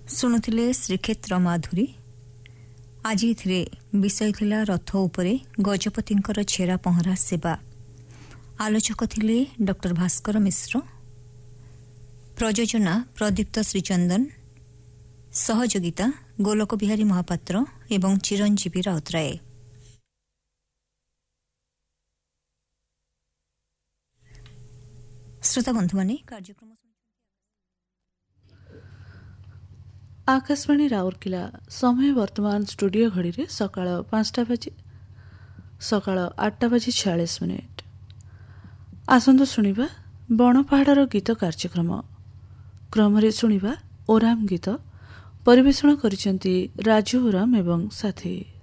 ଶୁଣୁଥିଲେ ଶ୍ରୀକ୍ଷେତ୍ର ମାଧୁରୀ। ଆଜି ଏଥିରେ ବିଷୟ ଥିଲା ରଥ ଉପରେ ଗଜପତିଙ୍କର ଛେରା ପହଁରା ସେବା। ଆଲୋଚକ ଥିଲେ ଡକ୍ଟର ଭାସ୍କର ମିଶ୍ର, ପ୍ରଯୋଜନା ପ୍ରଦୀପ୍ତ ଶ୍ରୀଚନ୍ଦନ, ସହଯୋଗିତା ଗୋଲକ ବିହାରୀ ମହାପାତ୍ର ଏବଂ ଚିରଞ୍ଜୀବୀ ରାଉତରାୟ। ଶ୍ରୋତା ବନ୍ଧୁମାନେ, କାର୍ଯ୍ୟକ୍ରମ ଆକାଶବାଣୀ ରାଉରକେଲା। ସମୟ ବର୍ତ୍ତମାନ ଷ୍ଟୁଡିଓ ଘଡ଼ିରେ ସକାଳ 8:46। ଆସନ୍ତୁ ଶୁଣିବା ବଣପାହାଡ଼ର ଗୀତ କାର୍ଯ୍ୟକ୍ରମ। କ୍ରମରେ ଶୁଣିବା ଓରାମ ଗୀତ। ପରିବେଷଣ କରିଛନ୍ତି ରାଜୁ ଓରାମ ଏବଂ ସାଥୀ।